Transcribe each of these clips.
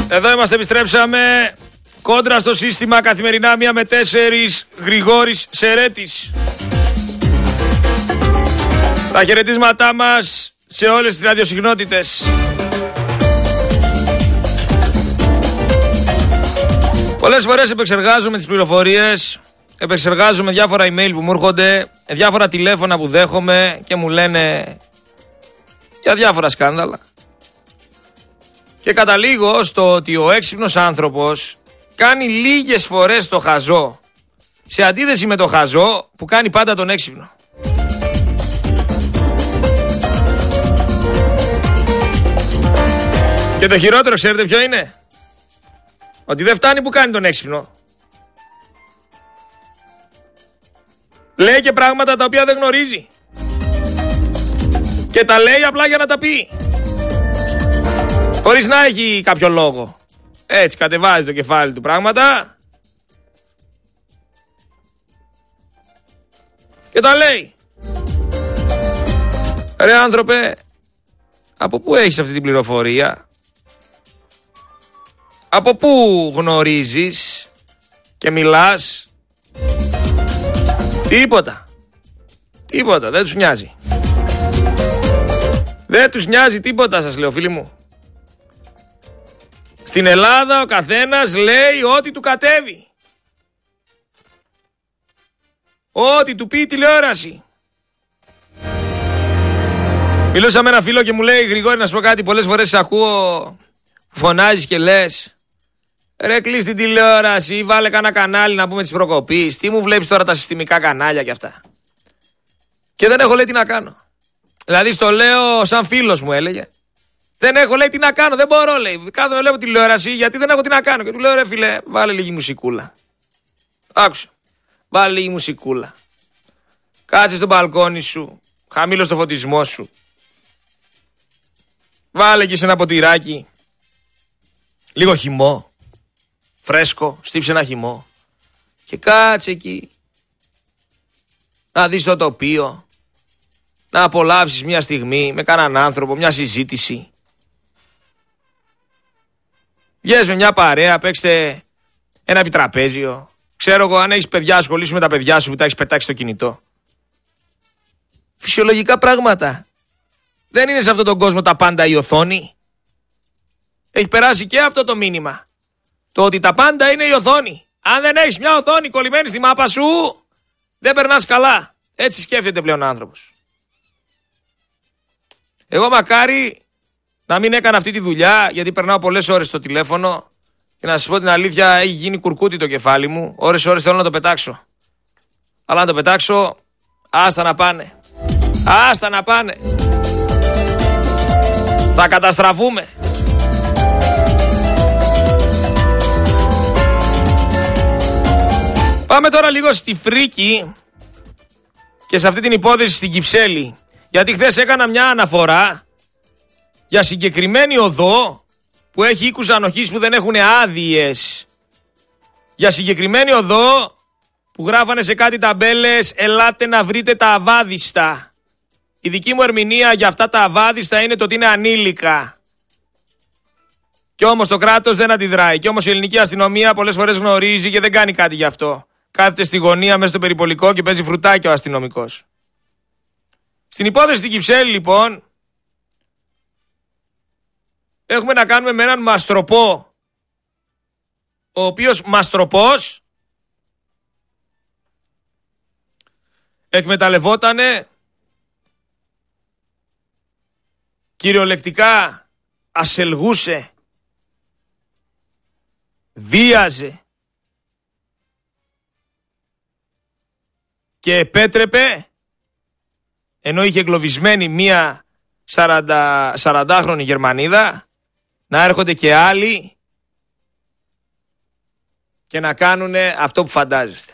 Εδώ είμαστε, επιστρέψαμε. Κόντρα στο σύστημα καθημερινά 1 με 4. Γρηγόρης Σερέτης. Τα χαιρετίσματά μας σε όλες τις ραδιοσυχνότητες. Πολλές φορές επεξεργάζομαι τις πληροφορίες, επεξεργάζομαι διάφορα email που μου έρχονται, διάφορα τηλέφωνα που δέχομαι και μου λένε για διάφορα σκάνδαλα. Και καταλήγω στο ότι ο έξυπνος άνθρωπος κάνει λίγες φορές το χαζό, σε αντίθεση με το χαζό που κάνει πάντα τον έξυπνο. Και το χειρότερο ξέρετε ποιο είναι? Ότι δεν φτάνει που κάνει τον έξυπνο. Λέει και πράγματα τα οποία δεν γνωρίζει. Και τα λέει απλά για να τα πει. Χωρίς να έχει κάποιο λόγο. Έτσι κατεβάζει το κεφάλι του πράγματα. Και τα λέει. Ρε άνθρωπε, από πού έχεις αυτή την πληροφορία? Από πού γνωρίζεις και μιλάς? Τίποτα. Τίποτα, δεν τους νοιάζει. Δεν τους νοιάζει τίποτα, σας λέω, φίλοι μου. Στην Ελλάδα ο καθένας λέει ό,τι του κατέβει. Ό,τι του πει η τηλεόραση. Μιλούσα με ένα φίλο και μου λέει, Γρηγόρη, να σου πω κάτι, πολλές φορές ακούω, φωνάζεις και λες, ρε κλείς την τηλεόραση ή βάλε κάνα κανάλι να πούμε της προκοπής. Τι μου βλέπεις τώρα τα συστημικά κανάλια και αυτά? Και δεν έχω, λέει, τι να κάνω. Δηλαδή στο λέω σαν φίλος μου έλεγε. Δεν έχω, λέει, τι να κάνω, δεν μπορώ, λέει. Κάθομαι, βλέπω τηλεόραση γιατί δεν έχω τι να κάνω. Και του λέω, ρε φίλε, βάλε λίγη μουσικούλα. Άκουσα. Βάλε λίγη μουσικούλα. Κάτσε στο μπαλκόνι σου. Χαμήλωσε το φωτισμό σου. Βάλε και σε ένα ποτηράκι λίγο χυμό. Φρέσκο, στύψε ένα χυμό. Και κάτσε εκεί. Να δεις το τοπίο. Να απολαύσεις μια στιγμή με κανέναν άνθρωπο, μια συζήτηση. Βγες με μια παρέα, παίξτε ένα επιτραπέζιο. Ξέρω εγώ, αν έχεις παιδιά, ασχολήσου με τα παιδιά σου που τα έχεις πετάξει στο κινητό. Φυσιολογικά πράγματα. Δεν είναι σε αυτόν τον κόσμο τα πάντα η οθόνη. Έχει περάσει και αυτό το μήνυμα. Το ότι τα πάντα είναι η οθόνη. Αν δεν έχεις μια οθόνη κολλημένη στη μάπα σου, δεν περνάς καλά. Έτσι σκέφτεται πλέον ο άνθρωπος. Εγώ μακάρι να μην έκανα αυτή τη δουλειά, γιατί περνάω πολλές ώρες στο τηλέφωνο και να σας πω την αλήθεια, έχει γίνει κουρκούτι το κεφάλι μου. Ώρες θέλω να το πετάξω. Αλλά να το πετάξω, άστα να πάνε. Άστα να πάνε. Θα καταστραφούμε. Πάμε τώρα λίγο στη φρίκη και σε αυτή την υπόθεση στην Κυψέλη. Γιατί χθες έκανα μια αναφορά για συγκεκριμένη οδό που έχει οίκους ανοχής που δεν έχουν άδειες. Για συγκεκριμένη οδό που γράφανε σε κάτι ταμπέλες, ελάτε να βρείτε τα αβάδιστα. Η δική μου ερμηνεία για αυτά τα αβάδιστα είναι το ότι είναι ανήλικα. Κι όμως το κράτος δεν αντιδράει. Κι όμως η ελληνική αστυνομία πολλές φορές γνωρίζει και δεν κάνει κάτι γι' αυτό. Κάθεται στη γωνία μέσα στο περιπολικό και παίζει φρουτάκι ο αστυνομικός. Στην υπόθεση στην Κυψέλη, λοιπόν, έχουμε να κάνουμε με έναν μαστροπό, ο οποίος μαστροπός εκμεταλλευότανε κυριολεκτικά, ασελγούσε, βίαζε και επέτρεπε, ενώ είχε εγκλωβισμένη μία 40χρονη Γερμανίδα, να έρχονται και άλλοι και να κάνουν αυτό που φαντάζεστε.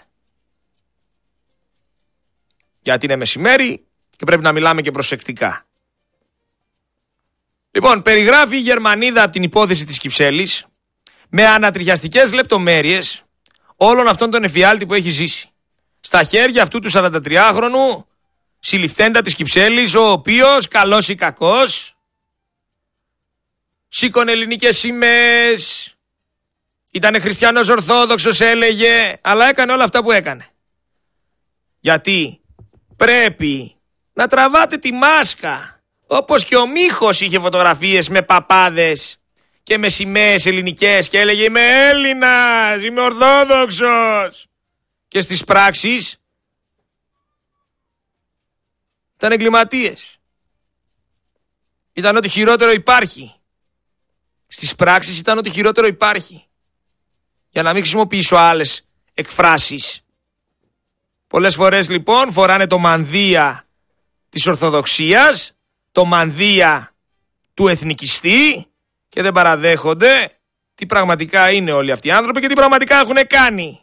Γιατί είναι μεσημέρι και πρέπει να μιλάμε και προσεκτικά. Λοιπόν, περιγράφει η Γερμανίδα από την υπόθεση της Κυψέλης με ανατριχιαστικές λεπτομέρειες όλων αυτών των εφιάλτη που έχει ζήσει. Στα χέρια αυτού του 43χρονου συλληφθέντα της Κυψέλης, ο οποίος, καλός ή κακός, σήκωνε ελληνικές σημαίες, ήτανε χριστιανός Ορθόδοξος έλεγε, αλλά έκανε όλα αυτά που έκανε. Γιατί πρέπει να τραβάτε τη μάσκα, όπως και ο Μίχος είχε φωτογραφίες με παπάδες και με σημαίες ελληνικές και έλεγε είμαι Έλληνας, είμαι Ορθόδοξος. Και στις πράξεις ήταν εγκληματίες. Ήταν ό,τι χειρότερο υπάρχει. Στις πράξεις ήταν ό,τι χειρότερο υπάρχει. Για να μην χρησιμοποιήσω άλλες εκφράσεις. Πολλές φορές λοιπόν φοράνε το μανδύα της Ορθοδοξίας, το μανδύα του εθνικιστή και δεν παραδέχονται τι πραγματικά είναι όλοι αυτοί οι άνθρωποι και τι πραγματικά έχουν κάνει.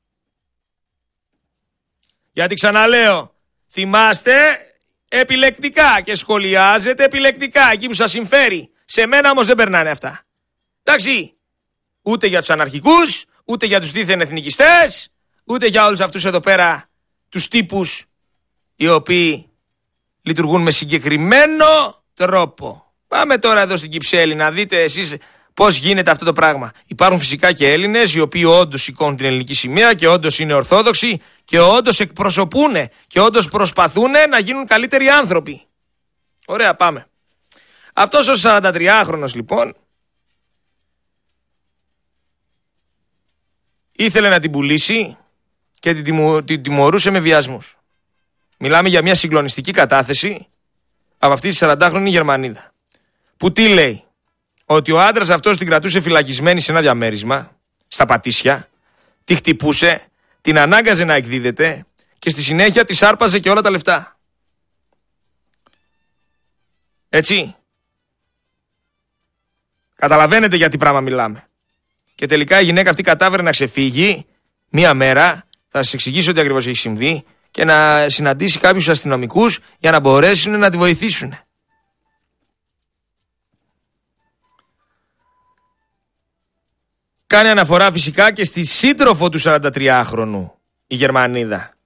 Γιατί ξαναλέω, θυμάστε επιλεκτικά και σχολιάζετε επιλεκτικά εκεί που σας συμφέρει. Σε μένα όμως δεν περνάνε αυτά. Εντάξει, ούτε για τους αναρχικούς, ούτε για τους δίθεν εθνικιστές, ούτε για όλους αυτούς εδώ πέρα τους τύπους οι οποίοι λειτουργούν με συγκεκριμένο τρόπο. Πάμε τώρα εδώ στην Κυψέλη να δείτε εσείς πώς γίνεται αυτό το πράγμα. Υπάρχουν φυσικά και Έλληνες οι οποίοι όντως σηκώνουν την ελληνική σημαία και όντως είναι Ορθόδοξοι και όντως εκπροσωπούν και όντως προσπαθούν να γίνουν καλύτεροι άνθρωποι. Ωραία, πάμε. Αυτός ο 43χρονος λοιπόν ήθελε να την πουλήσει και την τιμωρούσε με βιασμούς. Μιλάμε για μια συγκλονιστική κατάθεση από αυτή τη 40χρονη Γερμανίδα. Που τι λέει? Ότι ο άντρας αυτός την κρατούσε φυλακισμένη σε ένα διαμέρισμα, στα Πατήσια, τη χτυπούσε, την ανάγκαζε να εκδίδεται και στη συνέχεια της άρπαζε και όλα τα λεφτά. Έτσι. Καταλαβαίνετε για τι πράγμα μιλάμε. Και τελικά η γυναίκα αυτή κατάφερε να ξεφύγει μία μέρα, θα σας εξηγήσω τι ακριβώς έχει συμβεί, και να συναντήσει κάποιους αστυνομικούς για να μπορέσουν να τη βοηθήσουν. Κάνει αναφορά φυσικά και στη σύντροφο του 43χρονου, η Γερμανίδα.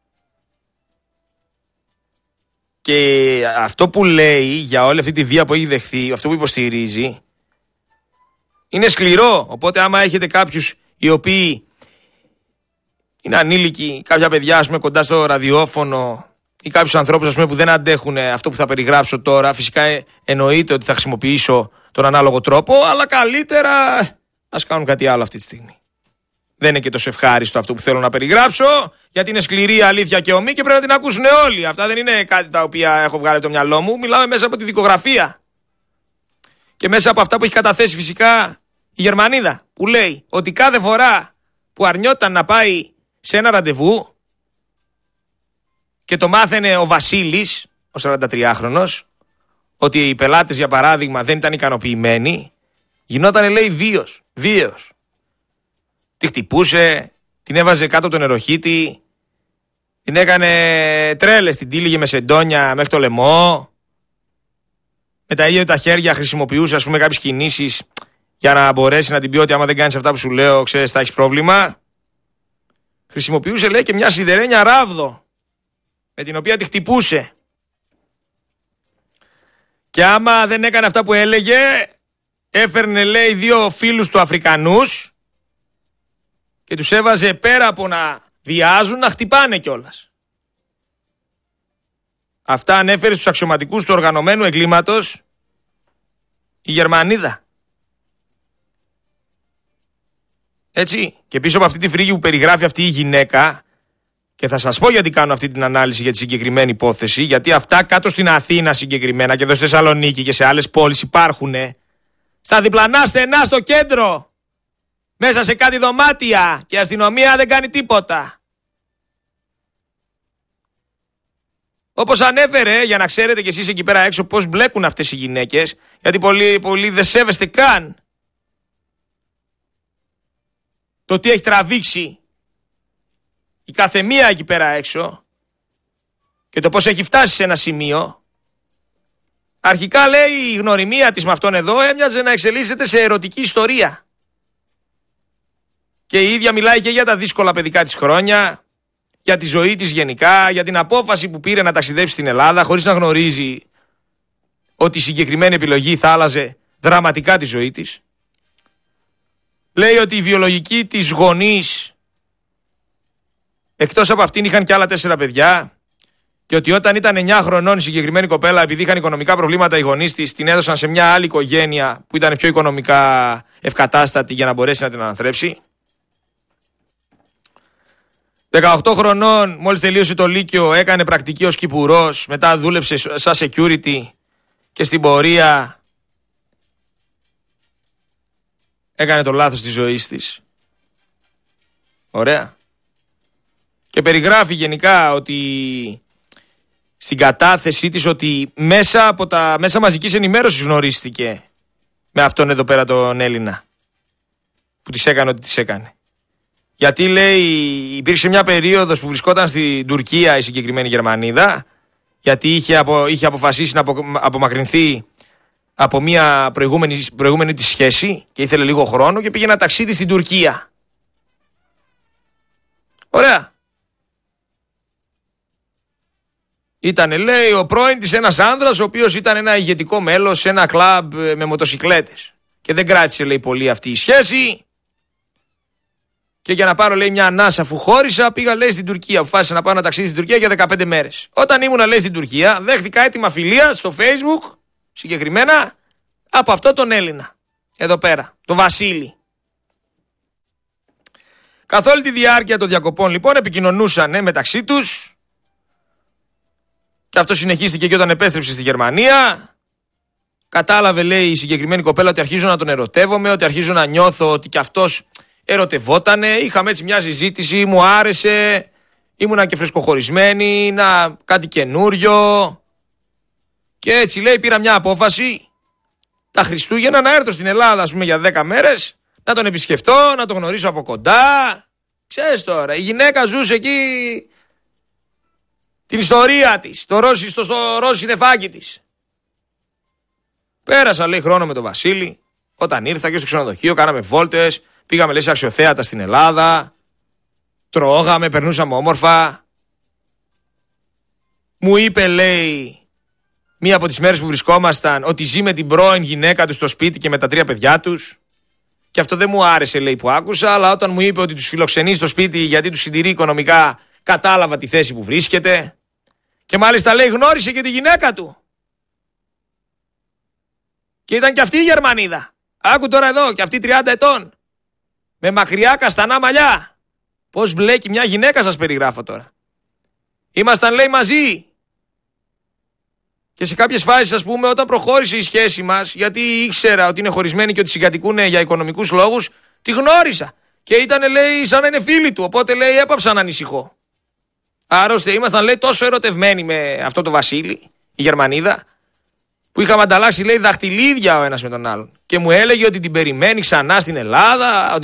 Και αυτό που λέει για όλη αυτή τη βία που έχει δεχθεί, αυτό που υποστηρίζει, είναι σκληρό. Οπότε άμα έχετε κάποιους οι οποίοι είναι ανήλικοι, κάποια παιδιά ας πούμε κοντά στο ραδιόφωνο ή κάποιους ανθρώπους ας πούμε που δεν αντέχουν αυτό που θα περιγράψω τώρα, φυσικά εννοείται ότι θα χρησιμοποιήσω τον ανάλογο τρόπο, αλλά καλύτερα ας κάνουν κάτι άλλο αυτή τη στιγμή. Δεν είναι και τόσο ευχάριστο αυτό που θέλω να περιγράψω, γιατί είναι σκληρή η αλήθεια και ομή και πρέπει να την ακούσουν όλοι. Αυτά δεν είναι κάτι τα οποία έχω βγάλει από το μυαλό μου. Μιλάμε μέσα από τη δικογραφία. Και μέσα από αυτά που έχει καταθέσει φυσικά η Γερμανίδα, που λέει ότι κάθε φορά που αρνιόταν να πάει σε ένα ραντεβού και το μάθαινε ο Βασίλης, ο 43χρονος, ότι οι πελάτες για παράδειγμα δεν ήταν ικανοποιημένοι, γινόταν λέει βίαιος. Τη χτυπούσε, την έβαζε κάτω από τον νεροχύτη, την έκανε τρέλες, την τύλιγε με σεντόνια μέχρι το λαιμό, με τα ίδια τα χέρια χρησιμοποιούσε ας πούμε κάποιες κινήσεις για να μπορέσει να την πει ότι άμα δεν κάνεις αυτά που σου λέω ξέρεις θα έχεις πρόβλημα. Χρησιμοποιούσε λέει και μια σιδερένια ράβδο με την οποία τη χτυπούσε. Και άμα δεν έκανε αυτά που έλεγε, έφερνε λέει 2 φίλους του Αφρικανούς και τους έβαζε πέρα από να βιάζουν να χτυπάνε κιόλας. Αυτά ανέφερε στους αξιωματικούς του οργανωμένου εγκλήματος η Γερμανίδα. Έτσι, και πίσω από αυτή τη φρίγη που περιγράφει αυτή η γυναίκα, και θα σας πω γιατί κάνω αυτή την ανάλυση για τη συγκεκριμένη υπόθεση, γιατί αυτά κάτω στην Αθήνα συγκεκριμένα και εδώ στη Θεσσαλονίκη και σε άλλες πόλεις υπάρχουν, στα διπλανά στενά στο κέντρο, μέσα σε κάτι δωμάτια και η αστυνομία δεν κάνει τίποτα. Όπως ανέφερε, για να ξέρετε κι εσείς εκεί πέρα έξω πώς μπλέκουν αυτές οι γυναίκες, γιατί πολλοί δεν σέβεστε καν το τι έχει τραβήξει η καθεμία εκεί πέρα έξω και το πώς έχει φτάσει σε ένα σημείο. Αρχικά λέει η γνωριμία της με αυτόν εδώ έμοιαζε να εξελίσσεται σε ερωτική ιστορία. Και η ίδια μιλάει και για τα δύσκολα παιδικά της χρόνια, για τη ζωή της γενικά, για την απόφαση που πήρε να ταξιδέψει στην Ελλάδα χωρίς να γνωρίζει ότι η συγκεκριμένη επιλογή θα άλλαζε δραματικά τη ζωή της. Λέει ότι οι βιολογικοί της γονείς, εκτός από αυτήν, είχαν και άλλα 4 παιδιά και ότι όταν ήταν 9 χρονών η συγκεκριμένη κοπέλα, επειδή είχαν οικονομικά προβλήματα οι γονείς της, την έδωσαν σε μια άλλη οικογένεια που ήταν πιο οικονομικά ευκατάστατη για να μπορέσει να την αναθρέψει. 18 χρονών, μόλις τελείωσε το Λύκειο, έκανε πρακτική ως κυπουρός, μετά δούλεψε σαν security και στην πορεία έκανε το λάθος της ζωής της. Ωραία. Και περιγράφει γενικά ότι στην κατάθεσή της ότι μέσα από τα μέσα μαζικής ενημέρωσης γνωρίστηκε με αυτόν εδώ πέρα τον Έλληνα που της έκανε ό,τι της έκανε. Γιατί λέει υπήρξε μια περίοδος που βρισκόταν στην Τουρκία η συγκεκριμένη Γερμανίδα, γιατί είχε αποφασίσει να απομακρυνθεί από μια προηγούμενη της σχέση και ήθελε λίγο χρόνο και πήγε ένα ταξίδι στην Τουρκία. Ωραία. Ήτανε, λέει, ο πρώην της ένας άνδρας ο οποίος ήταν ένα ηγετικό μέλος σε ένα κλαμπ με μοτοσικλέτες. Και δεν κράτησε, λέει, πολύ αυτή η σχέση. Και για να πάρω, λέει, μια ανάσα αφού χώρισα, πήγα, λέει, στην Τουρκία. Αποφάσισα να πάω ένα ταξίδι στην Τουρκία για 15 μέρες. Όταν ήμουνα, λέει, στην Τουρκία, δέχτηκα έτοιμα φιλία στο Facebook, συγκεκριμένα, από αυτό τον Έλληνα. Εδώ πέρα, τον Βασίλη. Καθ' όλη τη διάρκεια των διακοπών, λοιπόν, επικοινωνούσαν μεταξύ τους. Και αυτό συνεχίστηκε και όταν επέστρεψε στη Γερμανία. Κατάλαβε, λέει, η συγκεκριμένη κοπέλα ότι αρχίζω να τον ερωτεύομαι, ότι αρχίζω να νιώθω ότι κι αυτός ερωτευότανε. Είχαμε έτσι μια συζήτηση, μου άρεσε, ήμουνα και φρεσκοχωρισμένη, κάτι καινούριο. Και έτσι, λέει, πήρα μια απόφαση τα Χριστούγεννα να έρθω στην Ελλάδα, ας πούμε, για 10 μέρες, να τον επισκεφτώ, να τον γνωρίσω από κοντά. Ξέρεις τώρα, η γυναίκα ζούσε εκεί την ιστορία της, στο ροζ συννεφάκι της. Πέρασα, λέει, χρόνο με τον Βασίλη. Όταν ήρθα και στο ξενοδοχείο, κάναμε βόλτες, πήγαμε, λέει, σε αξιοθέατα στην Ελλάδα, τρώγαμε, περνούσαμε όμορφα. Μου είπε, λέει, μία από τις μέρες που βρισκόμασταν, ότι ζει με την πρώην γυναίκα του στο σπίτι και με τα 3 παιδιά τους. Και αυτό δεν μου άρεσε, λέει, που άκουσα, αλλά όταν μου είπε ότι τους φιλοξενεί στο σπίτι γιατί τους συντηρεί οικονομικά, κατάλαβα τη θέση που βρίσκεται. Και μάλιστα, λέει, γνώρισε και τη γυναίκα του. Και ήταν και αυτή η Γερμανίδα. Άκου τώρα εδώ, και αυτή 30 ετών. Με μακριά καστανά μαλλιά. Πώς μπλέκει μια γυναίκα, σας περιγράφω τώρα. Ήμασταν, λέει, μαζί. Και σε κάποιες φάσεις, ας πούμε, όταν προχώρησε η σχέση μας, γιατί ήξερα ότι είναι χωρισμένοι και ότι συγκατοικούν για οικονομικούς λόγους, τη γνώρισα. Και ήταν, λέει, σαν να είναι φίλοι του. Οπότε, λέει, έπαψα να ανησυχώ. Άρρωστε, ήμασταν, λέει, τόσο ερωτευμένοι με αυτό το Βασίλη, η Γερμανίδα, που είχαμε ανταλλάξει, λέει, δαχτυλίδια ο ένας με τον άλλον. Και μου έλεγε ότι την περιμένει ξανά στην Ελλάδα,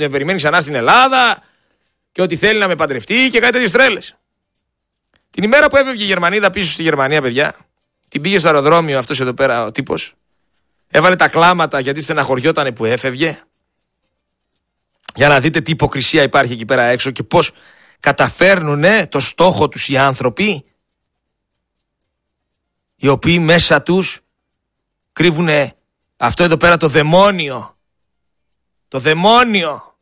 και ότι θέλει να με παντρευτεί και κάτι τέτοιες τρέλες. Την ημέρα που έφευγε η Γερμανίδα πίσω στη Γερμανία, παιδιά, την πήγε στο αεροδρόμιο αυτός εδώ πέρα ο τύπος. Έβαλε τα κλάματα γιατί στεναχωριότανε που έφευγε. Για να δείτε τι υποκρισία υπάρχει εκεί πέρα έξω και πώς καταφέρνουνε το στόχο τους οι άνθρωποι, οι οποίοι μέσα τους κρύβουνε αυτό εδώ πέρα το δαιμόνιο. Το δαιμόνιο.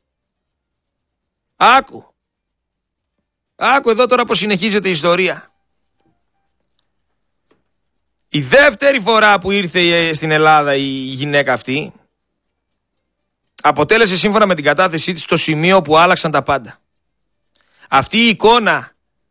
Άκου. Άκου εδώ τώρα πως συνεχίζεται η ιστορία. Η δεύτερη φορά που ήρθε στην Ελλάδα η γυναίκα αυτή αποτέλεσε, σύμφωνα με την κατάθεσή της, το σημείο που άλλαξαν τα πάντα. Αυτή η εικόνα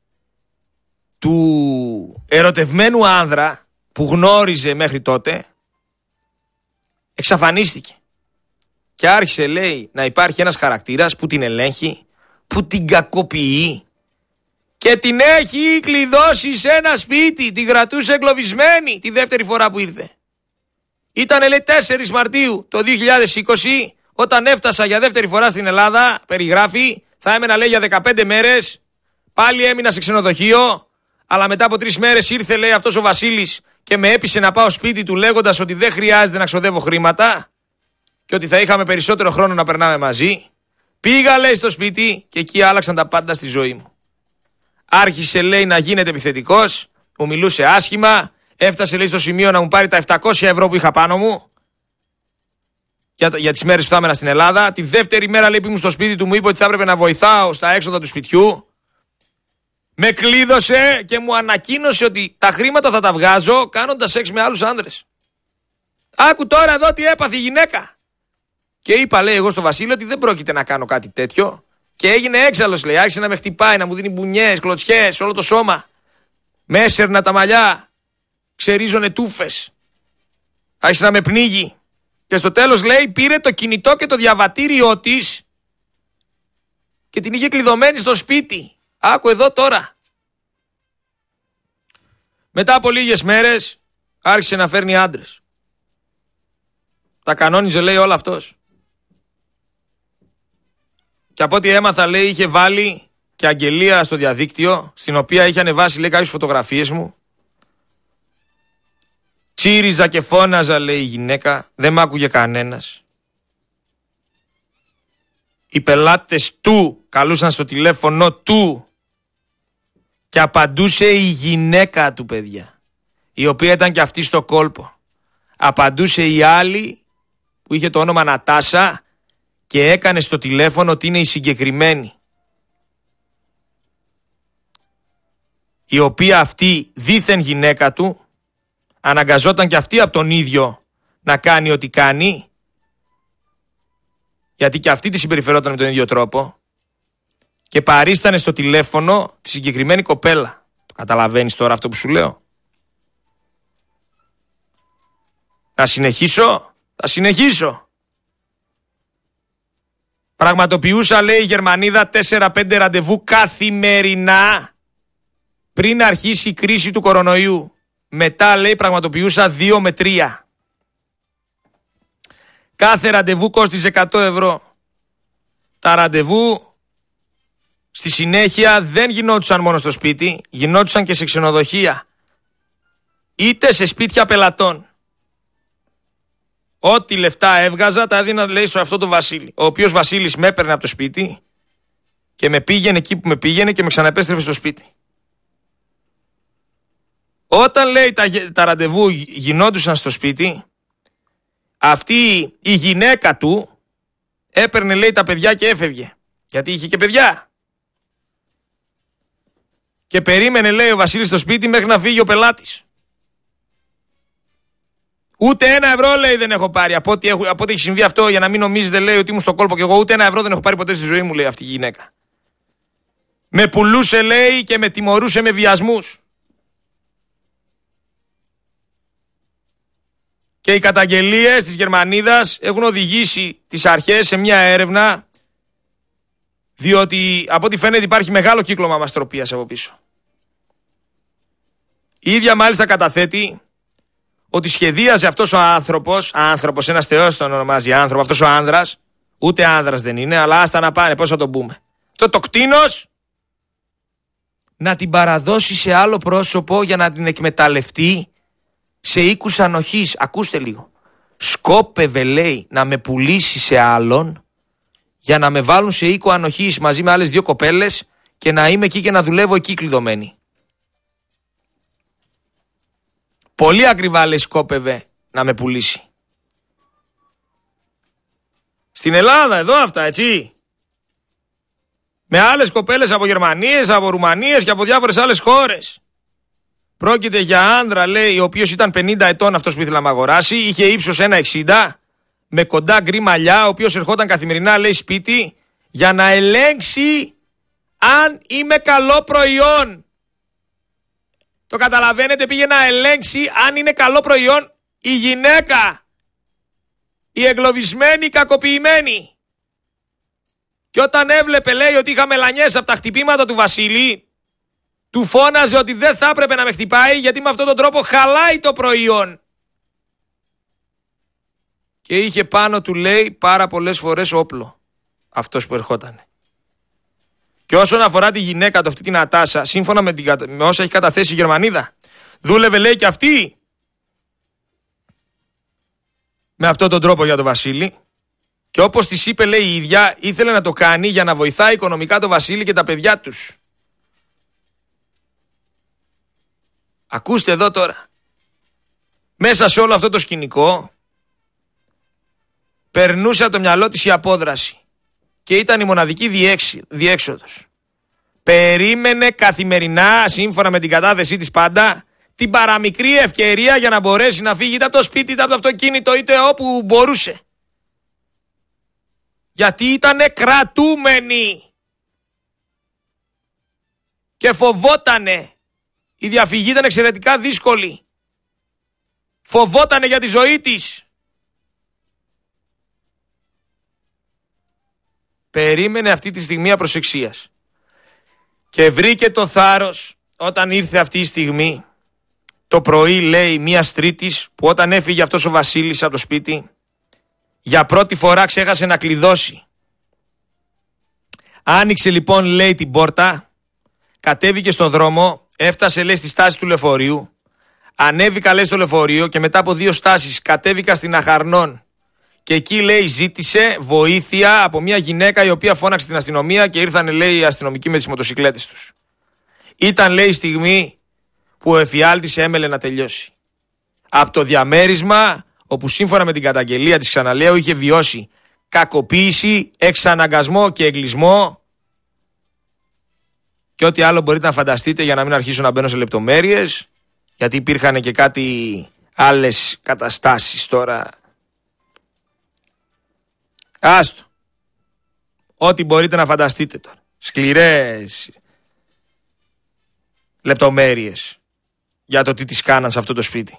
του ερωτευμένου άνδρα που γνώριζε μέχρι τότε εξαφανίστηκε. Και άρχισε, λέει, να υπάρχει ένας χαρακτήρας που την ελέγχει, που την κακοποιεί και την έχει κλειδώσει σε ένα σπίτι. Την κρατούσε εγκλωβισμένη τη δεύτερη φορά που ήρθε. Ήτανε, λέει, 4 Μαρτίου το 2020 όταν έφτασα για δεύτερη φορά στην Ελλάδα, περιγράφει, θα έμενα, λέει, για 15 μέρες, πάλι έμεινα σε ξενοδοχείο, αλλά μετά από 3 μέρες ήρθε, λέει, αυτός ο Βασίλης και με έπεισε να πάω σπίτι του λέγοντας ότι δεν χρειάζεται να ξοδεύω χρήματα και ότι θα είχαμε περισσότερο χρόνο να περνάμε μαζί. Πήγα, λέει, στο σπίτι και εκεί άλλαξαν τα πάντα στη ζωή μου. Άρχισε, λέει, να γίνεται επιθετικός, μου μιλούσε άσχημα, έφτασε, λέει, στο σημείο να μου πάρει τα 700 ευρώ που είχα πάνω μου για τις μέρες που θα έμενα στην Ελλάδα. Τη δεύτερη μέρα, λέει, που ήμουν στο σπίτι του, μου είπε ότι θα έπρεπε να βοηθάω στα έξοδα του σπιτιού. Με κλείδωσε και μου ανακοίνωσε ότι τα χρήματα θα τα βγάζω κάνοντας σεξ με άλλους άντρες. Άκου τώρα εδώ τι έπαθε η γυναίκα. Και είπα, λέει, εγώ στο Βασίλειο ότι δεν πρόκειται να κάνω κάτι τέτοιο. Και έγινε έξαλλος, λέει. Άρχισε να με χτυπάει, να μου δίνει μπουνιές, κλωτσιές, όλο το σώμα. Με έσαιρνα τα μαλλιά. Ξερίζωνε τούφες. Άρχισε να με πνίγει. Και στο τέλος, λέει, πήρε το κινητό και το διαβατήριό της και την είχε κλειδωμένη στο σπίτι. Άκου εδώ τώρα. Μετά από λίγες μέρες άρχισε να φέρνει άντρες. Τα κανόνιζε, λέει, όλα αυτός. Και από ό,τι έμαθα, λέει, είχε βάλει και αγγελία στο διαδίκτυο, στην οποία είχε ανεβάσει, λέει, κάποιες φωτογραφίες μου. Τσίριζα και φώναζα, λέει, η γυναίκα. Δεν μ' άκουγε κανένας. Οι πελάτες του καλούσαν στο τηλέφωνο του και απαντούσε η γυναίκα του, παιδιά, η οποία ήταν και αυτή στο κόλπο. Απαντούσε η άλλη που είχε το όνομα Νατάσα και έκανε στο τηλέφωνο ότι είναι η συγκεκριμένη, η οποία αυτή δήθεν γυναίκα του αναγκαζόταν και αυτή από τον ίδιο να κάνει ό,τι κάνει, γιατί και αυτή τη συμπεριφερόταν με τον ίδιο τρόπο, και παρίστανε στο τηλέφωνο τη συγκεκριμένη κοπέλα. Το καταλαβαίνεις τώρα αυτό που σου λέω? Να συνεχίσω? Θα συνεχίσω. Πραγματοποιούσα, λέει, η Γερμανίδα 4-5 ραντεβού καθημερινά πριν αρχίσει η κρίση του κορονοϊού. Μετά, λέει, πραγματοποιούσα 2 με 3. Κάθε ραντεβού κόστιζε 100 ευρώ. Τα ραντεβού στη συνέχεια δεν γινόντουσαν μόνο στο σπίτι, γινόντουσαν και σε ξενοδοχεία, είτε σε σπίτια πελατών. Ό,τι λεφτά έβγαζα τα έδινα, λέει, σε αυτό το Βασίλη, ο οποίος Βασίλης με έπαιρνε από το σπίτι και με πήγαινε εκεί που με πήγαινε και με ξαναεπέστρεφε στο σπίτι. Όταν, λέει, τα ραντεβού γινόντουσαν στο σπίτι, αυτή η γυναίκα του έπαιρνε, λέει, τα παιδιά και έφευγε, γιατί είχε και παιδιά. Και περίμενε, λέει, ο Βασίλης στο σπίτι μέχρι να φύγει ο πελάτης. Ούτε 1 ευρώ, λέει, δεν έχω πάρει. Από ό,τι έχει συμβεί αυτό, για να μην νομίζετε, λέει, ότι ήμουν στο κόλπο και εγώ, ούτε 1 ευρώ δεν έχω πάρει ποτέ στη ζωή μου, λέει, αυτή η γυναίκα. Με πουλούσε, λέει, και με τιμωρούσε με βιασμούς. Και οι καταγγελίες της Γερμανίδας έχουν οδηγήσει τις αρχές σε μια έρευνα, διότι από ό,τι φαίνεται υπάρχει μεγάλο κύκλωμα μαστροπίας από πίσω. Η ίδια μάλιστα καταθέτει ότι σχεδίαζε αυτός ο άνθρωπος, ένας θεός τον ονομάζει άνθρωπο, αυτός ο άνδρας, ούτε άνδρας δεν είναι, αλλά άστα να πάνε, πώς θα τον πούμε. Αυτό το κτήνος να την παραδώσει σε άλλο πρόσωπο για να την εκμεταλλευτεί σε οίκους ανοχής. Ακούστε λίγο. Σκόπευε, λέει, να με πουλήσει σε άλλον για να με βάλουν σε οίκο ανοχής μαζί με άλλες 2 κοπέλες και να είμαι εκεί και να δουλεύω εκεί κλειδωμένη. Πολύ ακριβά, λέει, σκόπευε να με πουλήσει. Στην Ελλάδα, εδώ αυτά, έτσι. Με άλλες κοπέλες από Γερμανίες, από Ρουμανίες και από διάφορες άλλες χώρες. Πρόκειται για άνδρα, λέει, ο οποίος ήταν 50 ετών, αυτός που ήθελα να με αγοράσει, είχε ύψος 1,60, με κοντά γκρι μαλλιά, ο οποίος ερχόταν καθημερινά, λέει, σπίτι για να ελέγξει αν είμαι καλό προϊόν. Το καταλαβαίνετε, πήγε να ελέγξει αν είναι καλό προϊόν η γυναίκα, η εγκλωβισμένη, η κακοποιημένη. Και όταν έβλεπε, λέει, ότι είχα μελανιές από τα χτυπήματα του Βασίλη, του φώναζε ότι δεν θα έπρεπε να με χτυπάει, γιατί με αυτόν τον τρόπο χαλάει το προϊόν. Και είχε πάνω του, λέει, πάρα πολλές φορές όπλο αυτός που ερχότανε. Και όσον αφορά τη γυναίκα του, αυτή την Νατάσα, σύμφωνα με όσα έχει καταθέσει η Γερμανίδα, δούλευε, λέει, και αυτή με αυτόν τον τρόπο για τον Βασίλη. Και όπως της είπε, λέει, η ίδια, ήθελε να το κάνει για να βοηθάει οικονομικά τον Βασίλη και τα παιδιά τους. Ακούστε εδώ τώρα. μέσα σε όλο αυτό το σκηνικό, η γυναίκα του αυτή την Νατάσα, σύμφωνα με όσα έχει καταθέσει η Γερμανίδα, δούλευε, λέει, και αυτή με αυτόν τον τρόπο για τον Βασίλη. Και όπως της είπε, λέει, η ίδια, ήθελε να το κάνει για να βοηθάει οικονομικά τον Βασίλη και τα παιδιά τους. Ακούστε εδώ τώρα. μέσα σε όλο αυτό το σκηνικό, περνούσε από το μυαλό της η απόδραση και ήταν η μοναδική διέξοδος. Περίμενε καθημερινά, σύμφωνα με την κατάθεσή της πάντα, την παραμικρή ευκαιρία για να μπορέσει να φύγει είτε από το σπίτι, είτε από το αυτοκίνητο, είτε όπου μπορούσε. Γιατί ήτανε κρατούμενη και φοβότανε. Η διαφυγή ήταν εξαιρετικά δύσκολη. Φοβότανε για τη ζωή της. Περίμενε αυτή τη στιγμή απροσεξίας. Και βρήκε το θάρρος όταν ήρθε αυτή η στιγμή. Το πρωί, λέει, μιας Τρίτης, που όταν έφυγε αυτός ο Βασίλης από το σπίτι, για πρώτη φορά ξέχασε να κλειδώσει. Άνοιξε λοιπόν, λέει, την πόρτα, κατέβηκε στον δρόμο, έφτασε, λέει, στη στάση του λεωφορείου, ανέβηκα, λέει, στο λεωφορείο και μετά από 2 στάσεις κατέβηκα στην Αχαρνών και εκεί, λέει, ζήτησε βοήθεια από μια γυναίκα η οποία φώναξε την αστυνομία και ήρθαν, λέει, οι αστυνομικοί με τις μοτοσικλέτες τους. Ήταν, λέει, η στιγμή που ο εφιάλτης έμελε να τελειώσει. Από το διαμέρισμα όπου σύμφωνα με την καταγγελία της, ξαναλέω, είχε βιώσει κακοποίηση, εξαναγκασμό και εγκλισμό και ό,τι άλλο μπορείτε να φανταστείτε, για να μην αρχίσω να μπαίνω σε λεπτομέρειες, γιατί υπήρχαν και κάτι άλλες καταστάσεις τώρα. Άστο. Ό,τι μπορείτε να φανταστείτε τώρα. Σκληρές λεπτομέρειες για το τι τις κάναν σε αυτό το σπίτι.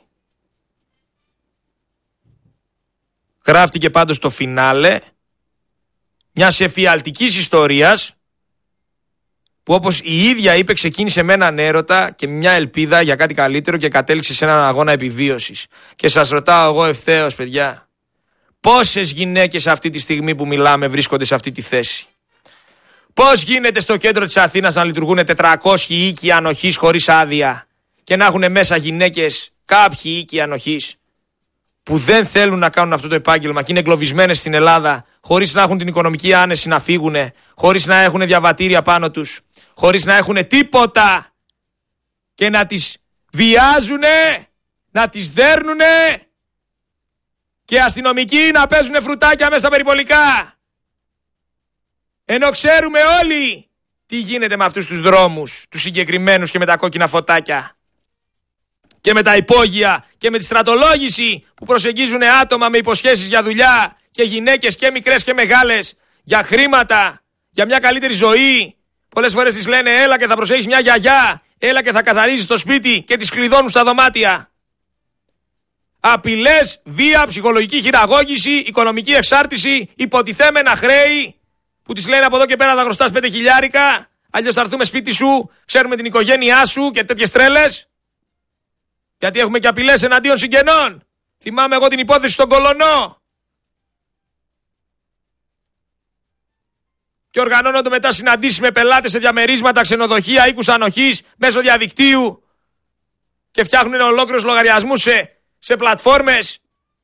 Γράφτηκε πάντως το φινάλε μιας εφιαλτικής ιστορίας που, όπως η ίδια είπε, ξεκίνησε με έναν έρωτα και μια ελπίδα για κάτι καλύτερο και κατέληξε σε έναν αγώνα επιβίωσης. Και σας ρωτάω εγώ ευθέως, παιδιά, πόσες γυναίκες αυτή τη στιγμή που μιλάμε βρίσκονται σε αυτή τη θέση? Πώς γίνεται στο κέντρο της Αθήνας να λειτουργούν 400 οίκοι ανοχής χωρίς άδεια και να έχουν μέσα γυναίκες κάποιοι οίκοι ανοχής που δεν θέλουν να κάνουν αυτό το επάγγελμα και είναι εγκλωβισμένες στην Ελλάδα χωρίς να έχουν την οικονομική άνεση να φύγουν, χωρίς να έχουν διαβατήρια πάνω τους, χωρίς να έχουν τίποτα και να τις βιάζουνε, να τις δέρνουνε και αστυνομικοί να παίζουν φρουτάκια μέσα στα περιπολικά. Ενώ ξέρουμε όλοι τι γίνεται με αυτούς τους δρόμους, τους συγκεκριμένους και με τα κόκκινα φωτάκια και με τα υπόγεια και με τη στρατολόγηση που προσεγγίζουν άτομα με υποσχέσεις για δουλειά και γυναίκες και μικρές και μεγάλες για χρήματα, για μια καλύτερη ζωή. Πολλές φορές τις λένε έλα και θα προσέχεις μια γιαγιά, έλα και θα καθαρίζεις το σπίτι και τις κλειδώνουν στα δωμάτια. Απειλές, βία, ψυχολογική χειραγώγηση, οικονομική εξάρτηση, υποτιθέμενα χρέη που τις λένε από εδώ και πέρα θα χρωστάς 5 χιλιάρικα, αλλιώς θα έρθουμε σπίτι σου, ξέρουμε την οικογένειά σου και τέτοιες τρέλες. Γιατί έχουμε και απειλές εναντίον συγγενών. Θυμάμαι εγώ την υπόθεση στον Κολονό. Και οργανώνονται μετά συναντήσεις με πελάτες σε διαμερίσματα, ξενοδοχεία, οίκους ανοχής, μέσω διαδικτύου και φτιάχνουν ολόκληρους λογαριασμούς σε πλατφόρμες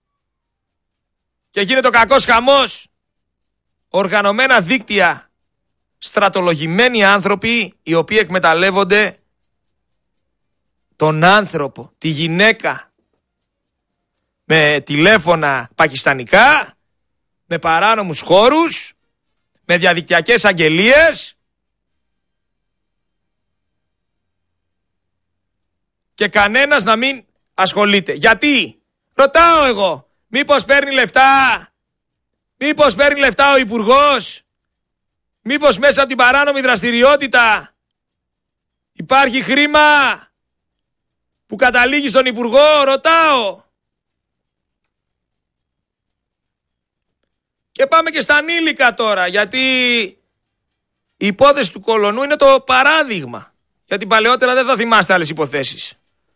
και γίνεται ο κακός χαμός. Οργανωμένα δίκτυα, στρατολογημένοι άνθρωποι οι οποίοι εκμεταλλεύονται τον άνθρωπο, τη γυναίκα, με τηλέφωνα πακιστανικά, με παράνομους χώρους, με διαδικτυακές αγγελίες και κανένας να μην ασχολείται. Γιατί? Ρωτάω εγώ, μήπως παίρνει λεφτά? Μήπως παίρνει λεφτά ο Υπουργός? Μήπως μέσα από την παράνομη δραστηριότητα υπάρχει χρήμα που καταλήγει στον Υπουργό? Ρωτάω. Και πάμε και στα ανήλικα τώρα, γιατί η υπόθεση του Κολονού είναι το παράδειγμα. Γιατί παλαιότερα δεν θα θυμάστε άλλες υποθέσεις.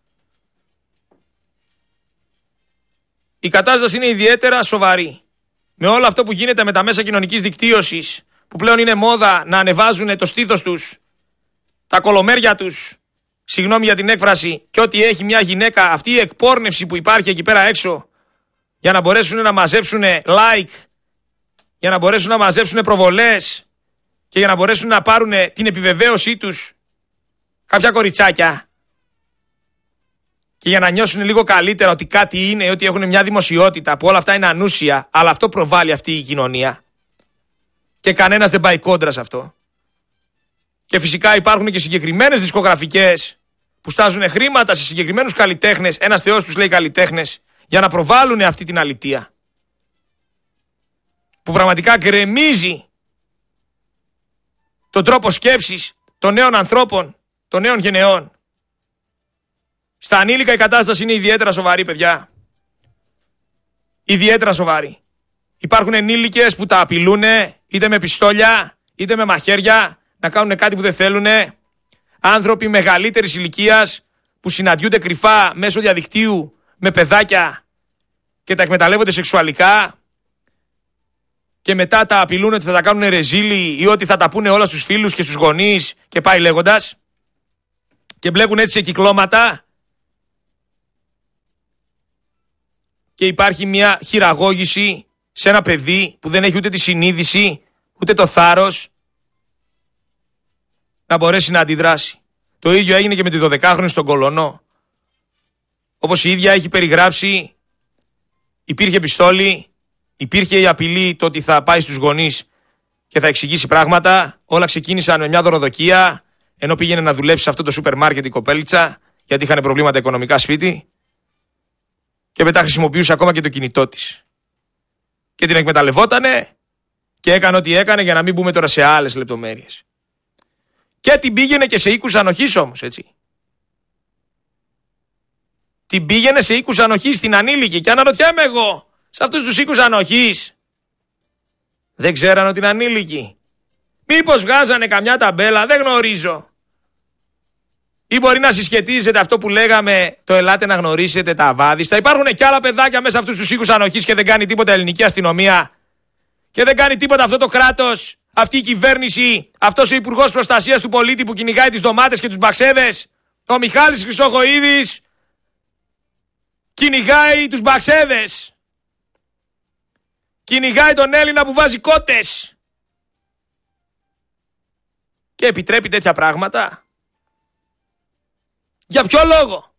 Η κατάσταση είναι ιδιαίτερα σοβαρή. Με όλο αυτό που γίνεται με τα μέσα κοινωνικής δικτύωσης, που πλέον είναι μόδα να ανεβάζουν το στήθος τους, τα κολομέρια τους, συγγνώμη για την έκφραση, και ό,τι έχει μια γυναίκα, αυτή η εκπόρνευση που υπάρχει εκεί πέρα έξω, για να μπορέσουν να μαζέψουν like, για να μπορέσουν να μαζέψουν προβολές και για να μπορέσουν να πάρουν την επιβεβαίωσή τους κάποια κοριτσάκια. και για να νιώσουν λίγο καλύτερα ότι κάτι είναι, ότι έχουν μια δημοσιότητα, που όλα αυτά είναι ανούσια, αλλά αυτό προβάλλει αυτή η κοινωνία. Και κανένας δεν πάει κόντρα σε αυτό. Και φυσικά υπάρχουν και συγκεκριμένες δισκογραφικές που στάζουν χρήματα σε συγκεκριμένους καλλιτέχνες, ένας θεός τους λέει καλλιτέχνες, για να προβάλλουν αυτή την αλητεία. Που πραγματικά γκρεμίζει τον τρόπο σκέψης των νέων ανθρώπων, των νέων γενεών. Στα ανήλικα η κατάσταση είναι ιδιαίτερα σοβαρή, παιδιά. Ιδιαίτερα σοβαρή. Υπάρχουν ενήλικες που τα απειλούν είτε με πιστόλια, είτε με μαχαίρια, να κάνουν κάτι που δεν θέλουν. Άνθρωποι μεγαλύτερης ηλικίας που συναντιούνται κρυφά μέσω διαδικτύου με παιδάκια και τα εκμεταλλεύονται σεξουαλικά και μετά τα απειλούν ότι θα τα κάνουν ρεζίλι ή ότι θα τα πούνε όλα στους φίλους και στους γονείς και πάει λέγοντας, και μπλέκουν έτσι σε κυκλώματα και υπάρχει μια χειραγώγηση σε ένα παιδί που δεν έχει ούτε τη συνείδηση ούτε το θάρρος να μπορέσει να αντιδράσει. Το ίδιο έγινε και με τη 12χρονη στον Κολονό. Όπως η ίδια έχει περιγράψει, υπήρχε πιστόλι, υπήρχε η απειλή το ότι θα πάει στους γονείς και θα εξηγήσει πράγματα. Όλα ξεκίνησαν με μια δωροδοκία, ενώ πήγαινε να δουλέψει σε αυτό το σούπερ μάρκετ η κοπέλιτσα, γιατί είχαν προβλήματα οικονομικά σπίτι. Και μετά χρησιμοποιούσε ακόμα και το κινητό της. Και την εκμεταλλευότανε και έκανε ό,τι έκανε, για να μην μπούμε τώρα σε άλλες λεπτομέρειες. Και την πήγαινε και σε οίκους ανοχής όμως, έτσι. Την πήγαινε σε οίκους ανοχής στην ανήλικη. Και αναρωτιέμαι εγώ, σε αυτούς τους οίκους ανοχής δεν ξέραν ότι είναι ανήλικη? Μήπως βγάζανε καμιά ταμπέλα, δεν γνωρίζω. Ή μπορεί να συσχετίζεται αυτό που λέγαμε, το ελάτε να γνωρίσετε τα αβάδιστα. Υπάρχουν και άλλα παιδάκια μέσα αυτούς τους οίκους ανοχής και δεν κάνει τίποτα ελληνική αστυνομία. Και δεν κάνει τίποτα αυτό το κράτος, αυτή η κυβέρνηση, αυτός ο Υπουργός Προστασίας του Πολίτη που κυνηγάει τις ντομάτες και τους μπαξέδες. Ο Μιχάλης Χρυσοχοΐδης κυνηγάει τους μπαξέδες. Κυνηγάει τον Έλληνα που βάζει κότες. Και επιτρέπει τέτοια πράγματα. Για ποιο λόγο?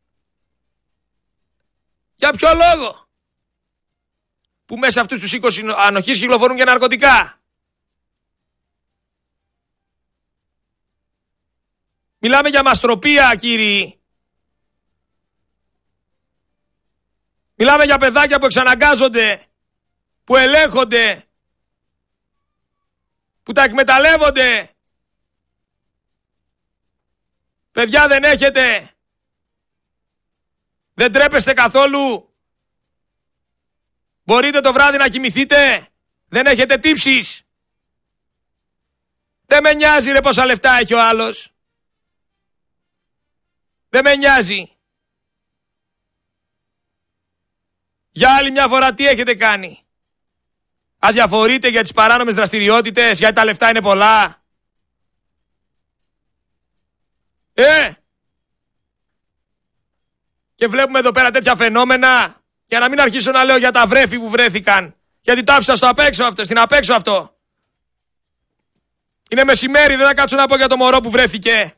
Για ποιο λόγο? Που μέσα αυτούς τους οίκους ανοχής κυκλοφορούν και ναρκωτικά. Μιλάμε για μαστροπία, κύριοι. Μιλάμε για παιδάκια που εξαναγκάζονται, που ελέγχονται, που τα εκμεταλλεύονται. Παιδιά, δεν έχετε? Δεν τρέπεστε καθόλου? Μπορείτε το βράδυ να κοιμηθείτε? Δεν έχετε τύψεις? Δεν με νοιάζει ρε πόσα λεφτά έχει ο άλλος. Δεν με νοιάζει. Για άλλη μια φορά τι έχετε κάνει? Αδιαφορείτε για τις παράνομες δραστηριότητες, γιατί τα λεφτά είναι πολλά? Και βλέπουμε εδώ πέρα τέτοια φαινόμενα, για να μην αρχίσω να λέω για τα βρέφη που βρέθηκαν, γιατί το άφησα στο απέξω αυτό, στην απέξω αυτό. Είναι μεσημέρι, δεν θα κάτσω να πω για το μωρό που βρέθηκε.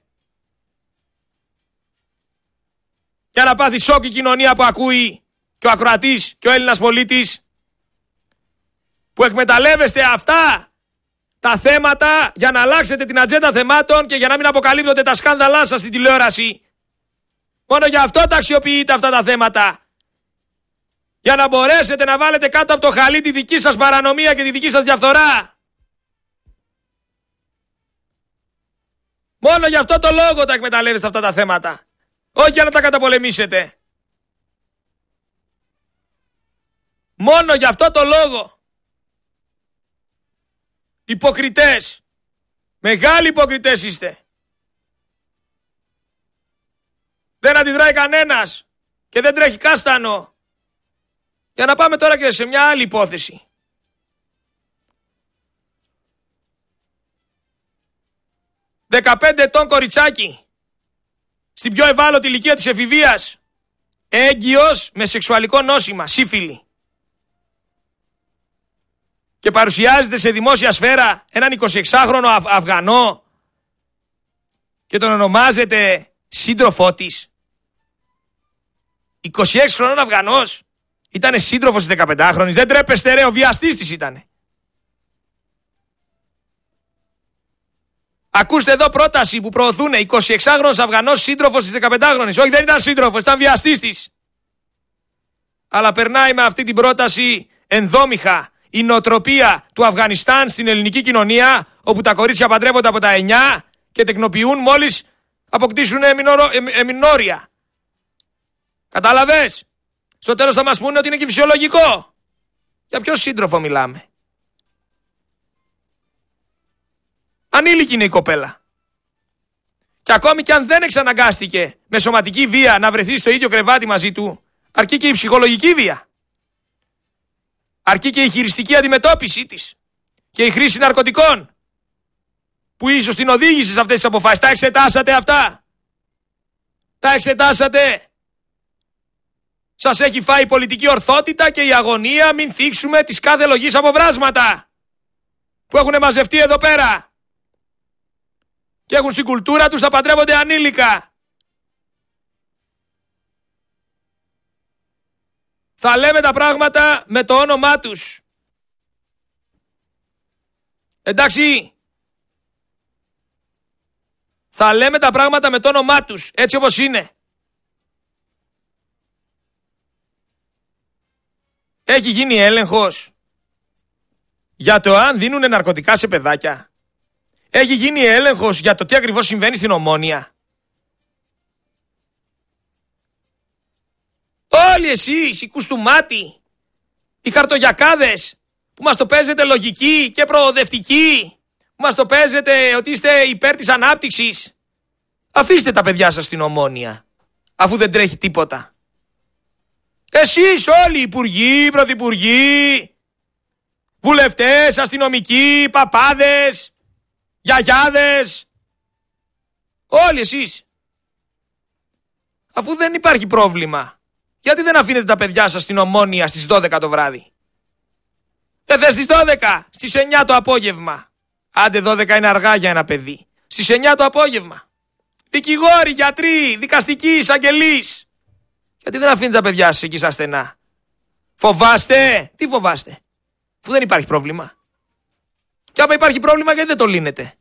Για να πάθει σοκ η κοινωνία που ακούει και ο ακροατής και ο Έλληνας πολίτης, που εκμεταλλεύεστε αυτά τα θέματα για να αλλάξετε την ατζέντα θεμάτων και για να μην αποκαλύπτονται τα σκάνδαλά σας στην τηλεόραση. Μόνο για αυτό τα αξιοποιείτε αυτά τα θέματα. Για να μπορέσετε να βάλετε κάτω από το χαλί τη δική σας παρανομία και τη δική σας διαφθορά. Μόνο για αυτό το λόγο τα εκμεταλλεύεστε αυτά τα θέματα. Όχι για να τα καταπολεμήσετε. Μόνο για αυτό το λόγο. Υποκριτές. Μεγάλοι υποκριτές είστε. Δεν αντιδράει κανένας και δεν τρέχει κάστανο. Για να πάμε τώρα και σε μια άλλη υπόθεση. «15 ετών κοριτσάκι, στην πιο ευάλωτη ηλικία της εφηβείας, έγκυος με σεξουαλικό νόσημα, σύφυλη. Και παρουσιάζεται σε δημόσια σφαίρα έναν 26χρονο Αφγανό και τον ονομάζεται σύντροφό της. 26 χρονών Αφγανός. Ήτανε σύντροφος της 15χρονης. Δεν τρέπεστε ρε, ο βιαστής της ήτανε. Ακούστε εδώ πρόταση που προωθούν. 26χρονος Αφγανός σύντροφος της 15χρονης. Όχι, δεν ήταν σύντροφος, ήταν βιαστής της. Αλλά περνάει με αυτή την πρόταση ενδόμηχα η νοοτροπία του Αφγανιστάν στην ελληνική κοινωνία, όπου τα κορίτσια παντρεύονται από τα 9 και τεκνοποιούν μόλις αποκτήσουν εμινόρια. Κατάλαβες? Στο τέλος θα μας πούνε ότι είναι και φυσιολογικό. Για ποιο σύντροφο μιλάμε? Ανήλικη είναι η κοπέλα. Και ακόμη και αν δεν εξαναγκάστηκε με σωματική βία να βρεθεί στο ίδιο κρεβάτι μαζί του, αρκεί και η ψυχολογική βία. Αρκεί και η χειριστική αντιμετώπιση της. Και η χρήση ναρκωτικών, που ίσως την οδήγησε σε αυτές τις αποφάσεις. Τα εξετάσατε αυτά? Τα εξετάσατε? Σας έχει φάει η πολιτική ορθότητα και η αγωνία μην θίξουμε τις κάθε λογής αποβράσματα που έχουν μαζευτεί εδώ πέρα και έχουν στην κουλτούρα τους να παντρεύονται ανήλικα. Θα λέμε τα πράγματα με το όνομά τους. Εντάξει? Θα λέμε τα πράγματα με το όνομά τους, έτσι όπως είναι. Έχει γίνει έλεγχος για το αν δίνουν ναρκωτικά σε παιδάκια? Έχει γίνει έλεγχος για το τι ακριβώς συμβαίνει στην Ομόνοια? Όλοι εσείς, οι κουστούμάτοι, οι χαρτογιακάδες, που μας το παίζετε λογική και προοδευτική, που μας το παίζετε ότι είστε υπέρ της ανάπτυξης, αφήστε τα παιδιά σας στην Ομόνοια, αφού δεν τρέχει τίποτα. Εσείς όλοι, υπουργοί, πρωθυπουργοί, βουλευτές, αστυνομικοί, παπάδες, γιαγιάδες, όλοι εσείς, αφού δεν υπάρχει πρόβλημα, γιατί δεν αφήνετε τα παιδιά σας στην Ομόνοια στις 12 το βράδυ? Δεν θες στις 12, στις 9 το απόγευμα. Άντε 12 είναι αργά για ένα παιδί. Στις 9 το απόγευμα. Δικηγόροι, γιατροί, δικαστικοί, εισαγγελείς. Γιατί δεν αφήνετε τα παιδιά σας εκεί στα στενά? Φοβάστε? Τι φοβάστε? Αφού δεν υπάρχει πρόβλημα. Και άμα υπάρχει πρόβλημα, γιατί δεν το λύνετε?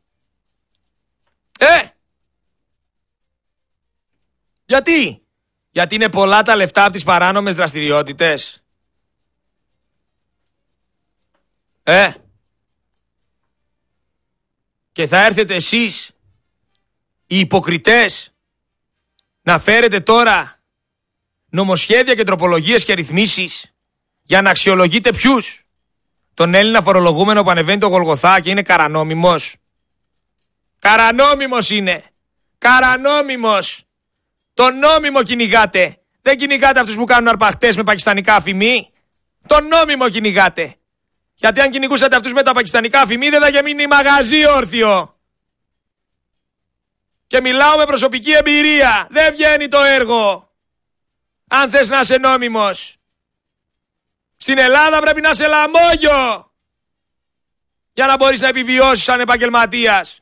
Γιατί? Γιατί είναι πολλά τα λεφτά από τις παράνομες δραστηριότητες? Και θα έρθετε εσείς, οι υποκριτές, να φέρετε τώρα νομοσχέδια και τροπολογίες και ρυθμίσεις για να αξιολογείτε ποιους? Τον Έλληνα φορολογούμενο που ανεβαίνει το Γολγοθά και είναι καρανόμιμος? Καρανόμιμος είναι. Καρανόμιμος. Τον νόμιμο κυνηγάτε. Δεν κυνηγάτε αυτούς που κάνουν αρπαχτές με πακιστανικά αφημί. Τον νόμιμο κυνηγάτε. Γιατί αν κυνηγούσατε αυτούς με τα πακιστανικά αφημί, δεν θα είχε μείνει μαγαζί όρθιο. Και μιλάω με προσωπική εμπειρία. Δεν βγαίνει το έργο αν θες να είσαι νόμιμος. Στην Ελλάδα πρέπει να είσαι λαμόγιο για να μπορείς να επιβιώσεις σαν επαγγελματίας.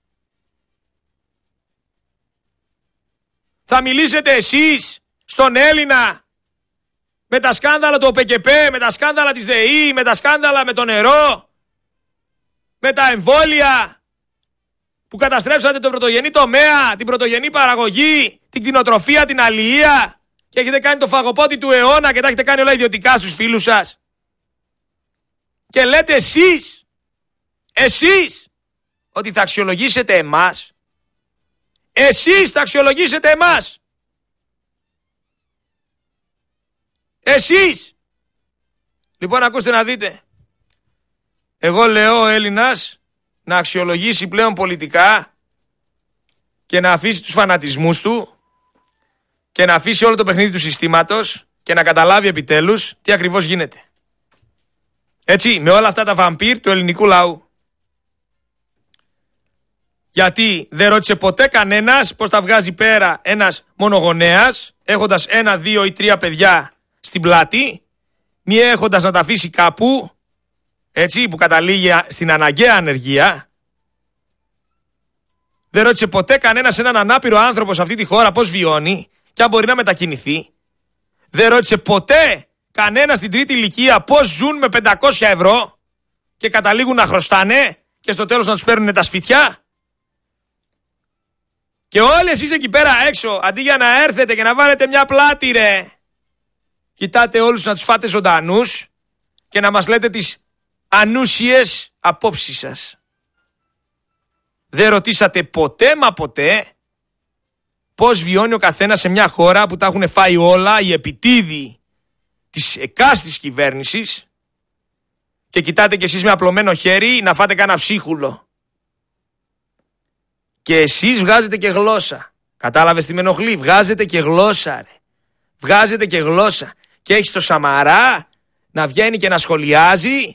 Θα μιλήσετε εσείς στον Έλληνα με τα σκάνδαλα του ΟΠΚΠ, με τα σκάνδαλα της ΔΕΗ, με τα σκάνδαλα με το νερό, με τα εμβόλια που καταστρέψατε τον πρωτογενή τομέα, την πρωτογενή παραγωγή, την κτηνοτροφία, την αλληλεία και έχετε κάνει το φαγοπότη του αιώνα και τα έχετε κάνει όλα ιδιωτικά στους φίλους σας. Και λέτε εσείς ότι θα αξιολογήσετε εμάς. Εσείς θα αξιολογήσετε εμάς. Εσείς. Λοιπόν, ακούστε να δείτε. Εγώ λέω ο Έλληνας να αξιολογήσει πλέον πολιτικά και να αφήσει τους φανατισμούς του και να αφήσει όλο το παιχνίδι του συστήματος και να καταλάβει επιτέλους τι ακριβώς γίνεται. Έτσι, με όλα αυτά τα βαμπύρ του ελληνικού λαού. Γιατί δεν ρώτησε ποτέ κανένας πώς τα βγάζει πέρα ένας μονογονέας, έχοντας 1, 2 ή 3 παιδιά στην πλάτη, μη έχοντας να τα αφήσει κάπου, έτσι, που καταλήγει στην αναγκαία ανεργία. Δεν ρώτησε ποτέ κανένας έναν ανάπηρο άνθρωπο σε αυτή τη χώρα πώς βιώνει και αν μπορεί να μετακινηθεί. Δεν ρώτησε ποτέ κανένα στην τρίτη ηλικία πώς ζουν με 500 ευρώ και καταλήγουν να χρωστάνε και στο τέλος να τους παίρνουν τα σπίτια. Και όλοι εσείς εκεί πέρα έξω, αντί για να έρθετε και να βάλετε μια πλάτη ρε, κοιτάτε όλους να τους φάτε ζωντανούς και να μας λέτε τις ανούσιες απόψεις σας. Δεν ρωτήσατε ποτέ μα ποτέ πώς βιώνει ο καθένας σε μια χώρα που τα έχουν φάει όλα οι επιτίδιοι της εκάστης κυβέρνησης και κοιτάτε κι εσείς με απλωμένο χέρι να φάτε κάνα ψίχουλο. Και εσείς βγάζετε και γλώσσα. Κατάλαβες τι με ενοχλεί? Βγάζετε και γλώσσα ρε. Βγάζετε και γλώσσα. Και έχεις το Σαμαρά να βγαίνει και να σχολιάζει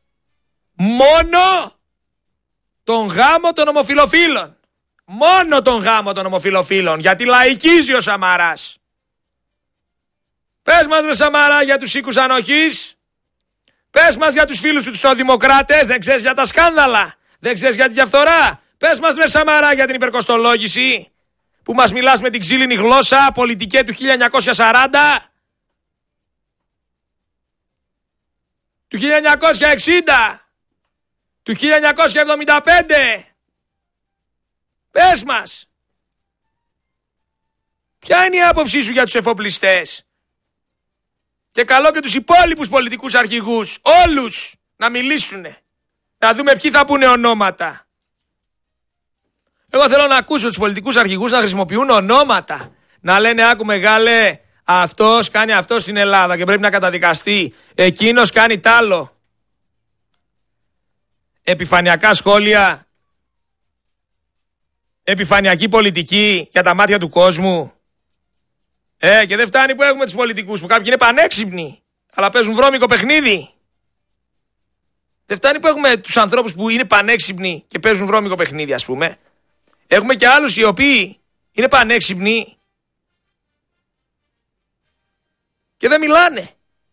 μόνο τον γάμο των ομοφυλοφίλων. Μόνο τον γάμο των ομοφυλοφίλων. Γιατί λαϊκίζει ο Σαμαράς. Πες μας ρε Σαμαρά για τους οίκους ανοχής. Πες μας για τους φίλους σου τους νεοδημοκράτες. Δεν ξέρεις για τα σκάνδαλα. Δεν ξέρεις για τη διαφθορά. Πες μας ρε Σαμαρά για την υπερκοστολόγηση. Που μας μιλάς με την ξύλινη γλώσσα. Πολιτικέ του 1940. Του 1960. Του 1975. Πες μας. Ποια είναι η άποψή σου για τους εφοπλιστές? Και καλό και τους υπόλοιπους πολιτικούς αρχηγούς, όλους, να μιλήσουνε. Να δούμε ποιοι θα πούνε ονόματα. Εγώ θέλω να ακούσω τους πολιτικούς αρχηγούς να χρησιμοποιούν ονόματα. Να λένε άκου μεγάλε, αυτός κάνει αυτό στην Ελλάδα και πρέπει να καταδικαστεί. Εκείνος κάνει τ' άλλο. Επιφανειακά σχόλια. Επιφανειακή πολιτική για τα μάτια του κόσμου. Και δεν φτάνει που έχουμε τους πολιτικούς που κάποιοι είναι πανέξυπνοι αλλά παίζουν βρώμικο παιχνίδι. Δεν φτάνει που έχουμε τους ανθρώπους που είναι πανέξυπνοι και παίζουν βρώμικο παιχνίδι ας πούμε. Έχουμε και άλλους οι οποίοι είναι πανέξυπνοι και δεν μιλάνε.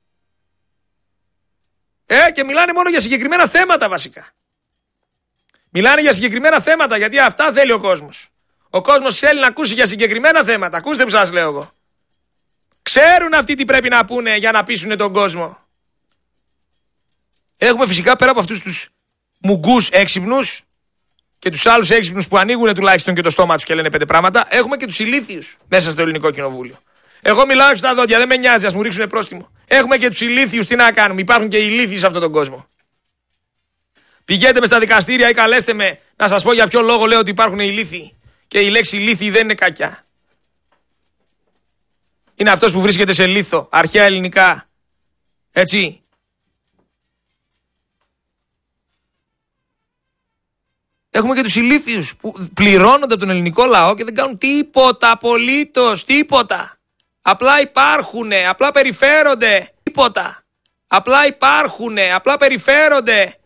Και μιλάνε μόνο για συγκεκριμένα θέματα βασικά. Μιλάνε για συγκεκριμένα θέματα γιατί αυτά θέλει ο κόσμος. Ο κόσμος θέλει να ακούσει για συγκεκριμένα θέματα. Ακούστε που σας λέω εγώ. Ξέρουν αυτοί τι πρέπει να πούνε για να πείσουν τον κόσμο. Έχουμε φυσικά πέρα από αυτούς τους μουγκούς έξυπνους και τους άλλους έξυπνους που ανοίγουν τουλάχιστον και το στόμα τους και λένε 5 πράγματα, έχουμε και τους ηλίθιους μέσα στο ελληνικό κοινοβούλιο. Εγώ μιλάω στα δόντια, δεν με νοιάζει, ας μου ρίξουν πρόστιμο. Έχουμε και τους ηλίθιους, τι να κάνουμε, υπάρχουν και οι ηλίθιοι σε αυτόν τον κόσμο. Πηγαίνετε με στα δικαστήρια ή καλέστε με να σας πω για ποιο λόγο λέω ότι υπάρχουν ηλίθιοι. Και η λέξη ηλίθιοι δεν είναι κακιά. Είναι αυτός που βρίσκεται σε λίθο, αρχαία ελληνικά. Έτσι. Έχουμε και τους ηλίθιους που πληρώνονται από τον ελληνικό λαό και δεν κάνουν τίποτα απολύτως, τίποτα. Απλά υπάρχουνε, απλά περιφέρονται, τίποτα. Απλά υπάρχουνε, απλά περιφέρονται.